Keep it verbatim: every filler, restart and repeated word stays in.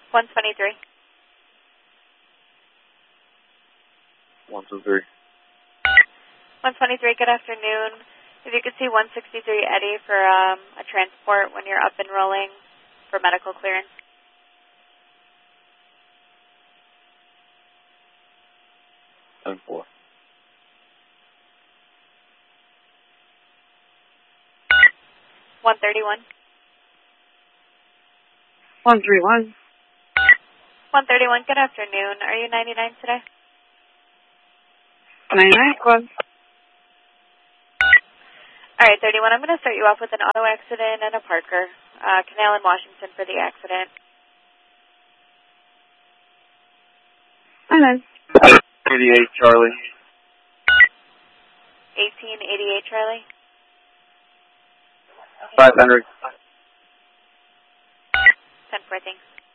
one twenty-three. one two three. one twenty-three, good afternoon. If you could see one sixty-three Eddie for um, a transport when you're up and rolling for medical clearance. ten four. one thirty-one. one three one. one thirty-one, good afternoon. Are you ninety-nine today? ninety-nine, go on. All right, thirty-one, I'm going to start you off with an auto accident and a Parker. Uh, Canal in Washington for the accident. nine nine. eighty-eight Charlie. eighteen eighty-eight Charlie. five hundred. ten four, thanks.